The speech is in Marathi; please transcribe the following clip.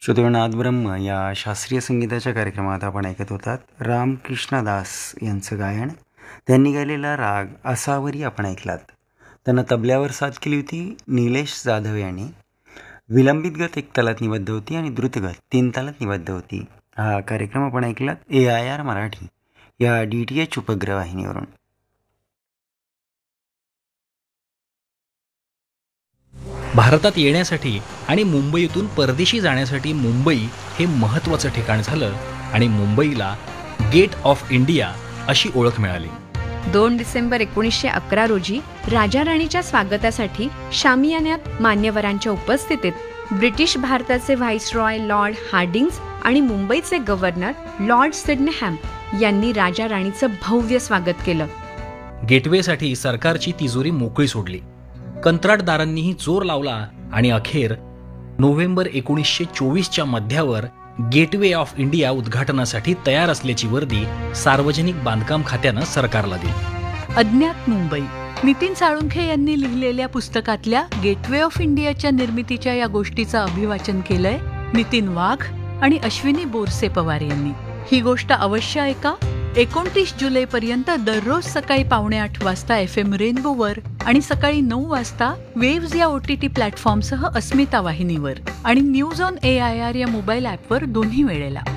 श्रोतेनाथ ब्रह्म या शास्त्रीय संगीताच्या कार्यक्रमात आपण ऐकत होतात रामकृष्णदास यांचं गायन. त्यांनी गायलेला राग असावरी आपण ऐकलात. त्यांना तबल्यावर साथ केली होती निलेश जाधव यांनी. विलंबित गत 1 तालात निबद्ध होती आणि द्रुतगत 3 तालात निबद्ध होती. हा कार्यक्रम आपण ऐकलात AIR मराठी या DTH उपग्रह वाहिनीवरून. भारतात येण्यासाठी आणि मुंबईतून परदेशी जाण्यासाठी मुंबई हे महत्त्वाचं ठिकाण झालं आणि मुंबईला गेट ऑफ इंडिया अशी ओळख मिळाली. 2 डिसेंबर 1911 रोजी राजा राणीच्या स्वागतासाठी शामियान्यात मान्यवरांच्या उपस्थितीत ब्रिटिश भारताचे व्हाईसरॉय लॉर्ड हार्डिंग्ज आणि मुंबईचे गव्हर्नर लॉर्ड सिडनेहॅम यांनी राजा राणीचं भव्य स्वागत केलं. गेटवेसाठी सरकारची तिजोरी मोकळी सोडली. कंत्राटदारांनीही जोर लावला आणि अखेर नोव्हेंबर 1924च्या मध्यावर गेटवे ऑफ इंडिया उद्घाटनासाठी तयार असल्याची वर्दी सार्वजनिक बांधकाम खात्यानं सरकारला दिली. अज्ञात मुंबई नितीन साळुंखे यांनी लिहिलेल्या पुस्तकातल्या गेटवे ऑफ इंडियाच्या निर्मितीच्या या गोष्टीचं अभिवाचन केलंय नितीन वाघ आणि अश्विनी बोरसे पवार यांनी. ही गोष्ट अवश्य ऐका. 29 जुलैपर्यंत दररोज सकाळी 7:45 वाजता FM रेनबोवर आणि सकाळी 9 वाजता वेव्ज या OTT प्लॅटफॉर्मसह अस्मिता वाहिनीवर आणि न्यूज ऑन AIR या मोबाईल ॲपवर दोन्ही वेळेला.